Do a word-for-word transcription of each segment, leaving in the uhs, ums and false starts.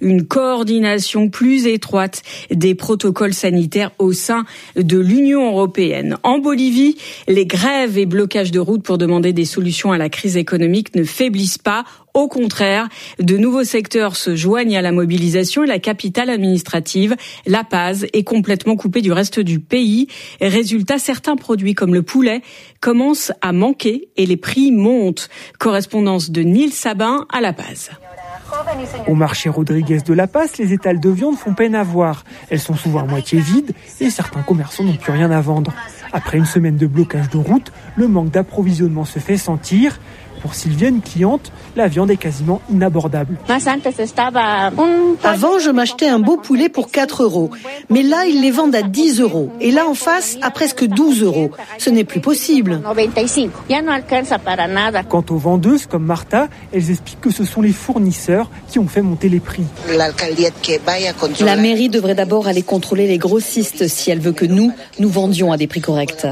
une coordination plus étroite des protocoles sanitaires au sein de l'Union européenne. En Bolivie, les grèves et blocages de routes pour demander des solutions à la crise économique ne faiblissent pas. Au contraire, de nouveaux secteurs se joignent à la mobilisation et la capitale administrative, La Paz, est complètement coupée du reste du pays. Résultat, certains produits comme le poulet commencent à manquer et les prix montent. Correspondance de Nils Sabin à La Paz. Au marché Rodriguez de La Paz, les étals de viande font peine à voir. Elles sont souvent à moitié vides et certains commerçants n'ont plus rien à vendre. Après une semaine de blocage de route, le manque d'approvisionnement se fait sentir. Pour Sylvia, une cliente, la viande est quasiment inabordable. Avant, je m'achetais un beau poulet pour quatre euros. Mais là, ils les vendent à dix euros. Et là, en face, à presque douze euros. Ce n'est plus possible. Quant aux vendeuses, comme Martha, elles expliquent que ce sont les fournisseurs qui ont fait monter les prix. La mairie devrait d'abord aller contrôler les grossistes si elle veut que nous, nous vendions à des prix corrects.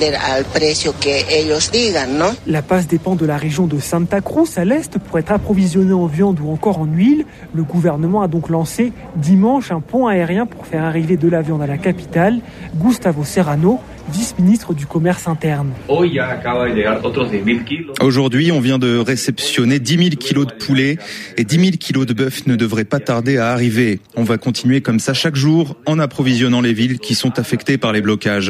La Paz dépend de la région de Santa Cruz à l'est pour être approvisionné en viande ou encore en huile. Le gouvernement a donc lancé dimanche un pont aérien pour faire arriver de la viande à la capitale. Gustavo Serrano, vice-ministre du commerce interne. Aujourd'hui, on vient de réceptionner dix mille kilos de poulet et dix mille kilos de bœuf ne devraient pas tarder à arriver. On va continuer comme ça chaque jour en approvisionnant les villes qui sont affectées par les blocages.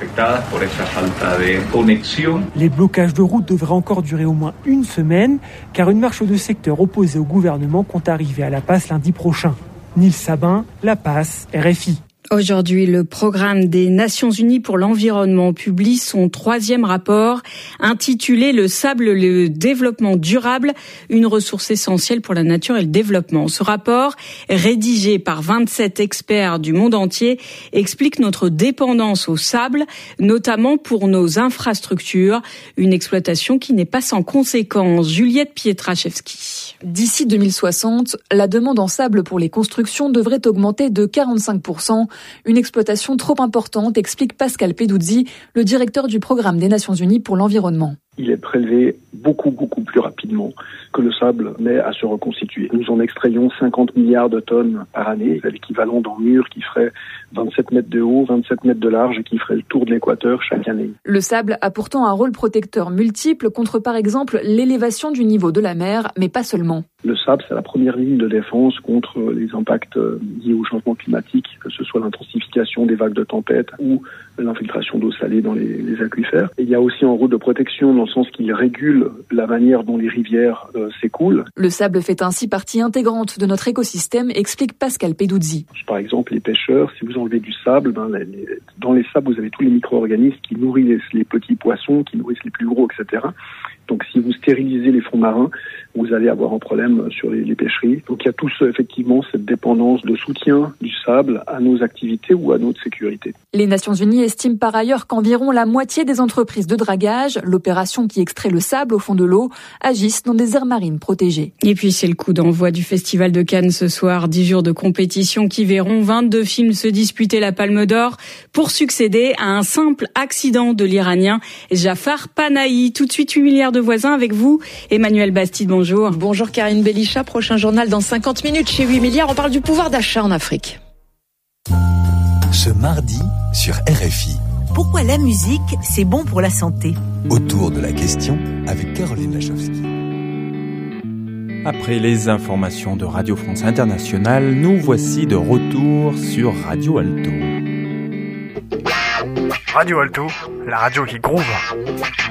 Les blocages de route devraient encore durer au moins une semaine car une marche de secteur opposée au gouvernement compte arriver à La Paz lundi prochain. Nils Sabin, La Paz, R F I. Aujourd'hui, le programme des Nations Unies pour l'environnement publie son troisième rapport intitulé « Le sable, le développement durable, une ressource essentielle pour la nature et le développement ». Ce rapport, rédigé par vingt-sept experts du monde entier, explique notre dépendance au sable, notamment pour nos infrastructures, une exploitation qui n'est pas sans conséquences. Juliette Pietraszewski. D'ici deux mille soixante, la demande en sable pour les constructions devrait augmenter de quarante-cinq pour cent. Une exploitation trop importante, explique Pascal Peduzzi, le directeur du programme des Nations Unies pour l'environnement. Il est prélevé beaucoup, beaucoup plus rapidement que le sable met à se reconstituer. Nous en extrayons cinquante milliards de tonnes par année, l'équivalent d'un mur qui ferait vingt-sept mètres de haut, vingt-sept mètres de large et qui ferait le tour de l'équateur chaque année. Le sable a pourtant un rôle protecteur multiple contre par exemple l'élévation du niveau de la mer, mais pas seulement. Le sable, c'est la première ligne de défense contre les impacts liés au changement climatique, que ce soit l'intensification des vagues de tempête ou l'infiltration d'eau salée dans les, les aquifères. Et il y a aussi un rôle de protection dans le sens qu'il régule la manière dont les rivières euh, s'écoulent. Le sable fait ainsi partie intégrante de notre écosystème, explique Pascal Peduzzi. Par exemple, les pêcheurs, si vous enlevez du sable, ben, les, les, dans les sables, vous avez tous les micro-organismes qui nourrissent les petits poissons, qui nourrissent les plus gros, et cetera. Donc si vous stérilisez les fonds marins, vous allez avoir un problème sur les, les pêcheries. Donc il y a tous effectivement cette dépendance de soutien du sable à nos activités ou à notre sécurité. Les Nations Unies estiment par ailleurs qu'environ la moitié des entreprises de dragage, l'opération qui extrait le sable au fond de l'eau, agissent dans des aires marines protégées. Et puis c'est le coup d'envoi du Festival de Cannes ce soir. Dix jours de compétition qui verront vingt-deux films se disputer la Palme d'Or pour succéder à un simple accident de l'Iranien Jafar Panahi. Tout de suite huit milliards de voisins avec vous, Emmanuel Bastide, bonjour. Bonjour Karine Belisha, prochain journal dans cinquante minutes chez huit milliards, on parle du pouvoir d'achat en Afrique. Ce mardi sur R F I. Pourquoi la musique, c'est bon pour la santé ? Autour de la question avec Caroline Lachowski. Après les informations de Radio France Internationale, nous voici de retour sur Radio Alto. Radio Alto, la radio qui groove.